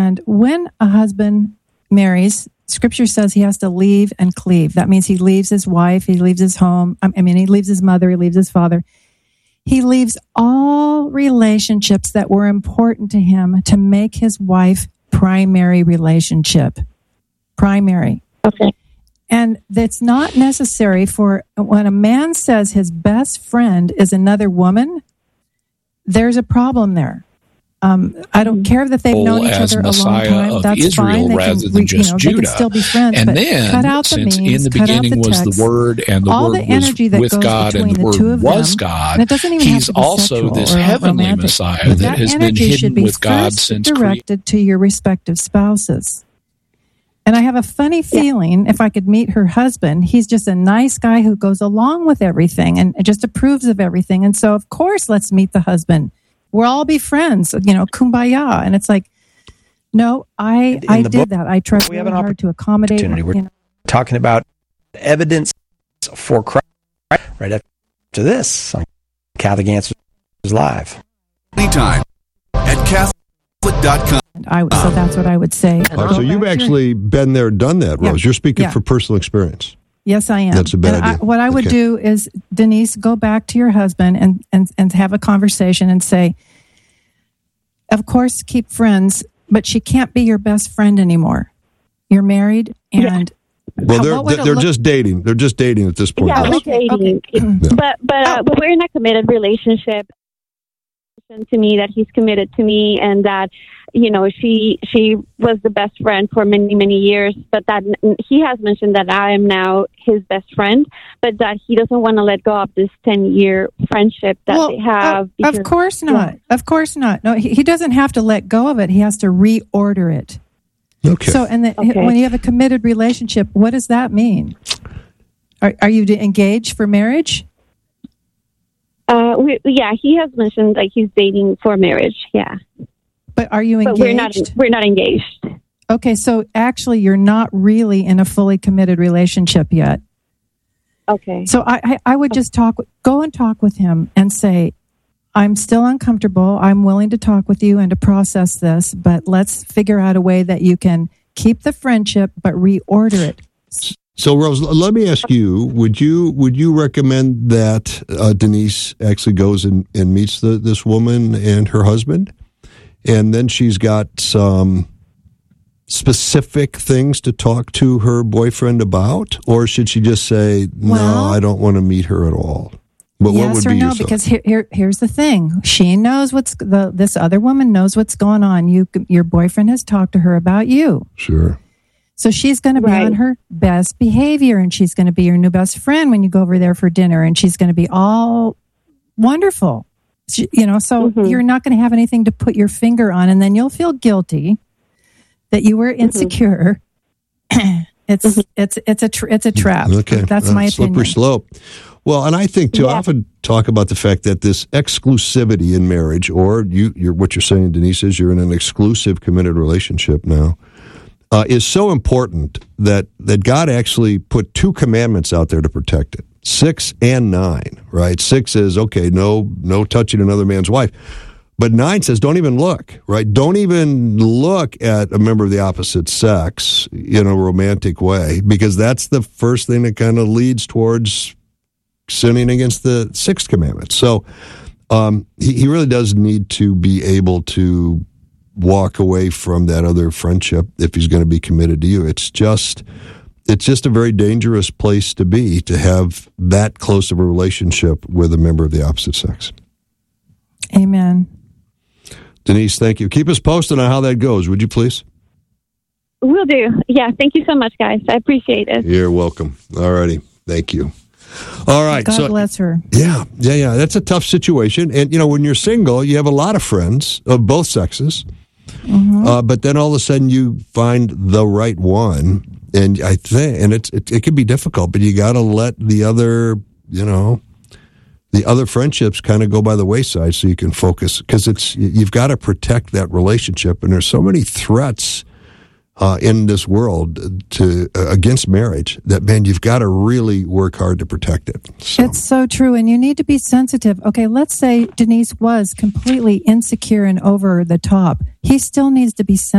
And when a husband marries, Scripture says he has to leave and cleave. That means he leaves his wife, he leaves his home. He leaves his mother, he leaves his father. He leaves all relationships that were important to him to make his wife primary relationship. Primary. Okay. And it's not necessary for when a man says his best friend is another woman, there's a problem there. I don't care that they've known each other a long time. That's Israel, fine. They rather can, than just Judah. They can still be friends. And but then, cut out the since memes, in the cut out beginning the was text, the Word, and the all Word the energy was that with goes God, and between the the two Word of was them, God, and it doesn't even he's have to be also this sexual or heavenly romantic. Messiah that has been hidden with God since creation. Directed to your respective spouses. And I have a funny feeling if I could meet her husband, he's just a nice guy who goes along with everything and just approves of everything. And so, of course, let's meet the husband. We'll all be friends, kumbaya. And it's like, no, I did that. I tried really hard to accommodate. We're talking about evidence for Christ right after this on Catholic Answers Live. Anytime at Catholic.com. So that's what I would say. So you've actually been there, done that, Rose. You're speaking for personal experience. Yes, I am. That's a bad idea. What I would do is, Denise, go back to your husband and have a conversation and say, of course, keep friends, but she can't be your best friend anymore. You're married, and well, they're just dating. They're just dating at this point. Yeah, we're dating, but we're in a committed relationship. To me, that he's committed to me, and that she was the best friend for many years, but that he has mentioned that I am now his best friend, but that he doesn't want to let go of this 10-year friendship that they have. Because, of course not. Yeah. Of course not. No, he doesn't have to let go of it. He has to reorder it. Okay. So, when you have a committed relationship, what does that mean? Are you engaged for marriage? He has mentioned he's dating for marriage. Yeah. But are you engaged? But we're not engaged. Okay, so actually you're not really in a fully committed relationship yet. Okay. So I would just go and talk with him and say, I'm still uncomfortable. I'm willing to talk with you and to process this, but let's figure out a way that you can keep the friendship but reorder it. So, Rose, let me ask you: Would you recommend that Denise actually goes and meets this woman and her husband, and then she's got some specific things to talk to her boyfriend about, or should she just say, "No, I don't want to meet her at all"? But yes what would or be no? your Because here's the thing: she knows this other woman knows what's going on. Your boyfriend has talked to her about you. Sure. So she's going to be on her best behavior, and she's going to be your new best friend when you go over there for dinner, and she's going to be all wonderful. So you're not going to have anything to put your finger on, and then you'll feel guilty that you were insecure. It's a trap. Okay. That's my opinion. Slippery slope. Well, and I think too, I often talk about the fact that this exclusivity in marriage, or you're what you're saying, Denise, is you're in an exclusive committed relationship now. Is so important that God actually put 2 commandments out there to protect it, 6 and 9, right? 6 is, okay, no touching another man's wife. But 9 says, don't even look, right? Don't even look at a member of the opposite sex in a romantic way, because that's the first thing that kind of leads towards sinning against the 6th commandment. So he really does need to be able to walk away from that other friendship if he's going to be committed to you. It's just a very dangerous place to be, to have that close of a relationship with a member of the opposite sex. Amen. Denise, thank you. Keep us posted on how that goes, would you please? Will do. Yeah, thank you so much, guys. I appreciate it. You're welcome. All righty. Thank you. All right. God bless her. Yeah. That's a tough situation. And, when you're single, you have a lot of friends of both sexes. Mm-hmm. But then all of a sudden you find the right one, and I think, and it can be difficult, but you got to let the other friendships kind of go by the wayside so you can focus, because you've got to protect that relationship, and there's so many threats in this world against marriage that, man, you've got to really work hard to protect it. So. It's so true, and you need to be sensitive. Okay, let's say Denise was completely insecure and over the top. He still needs to be sensitive.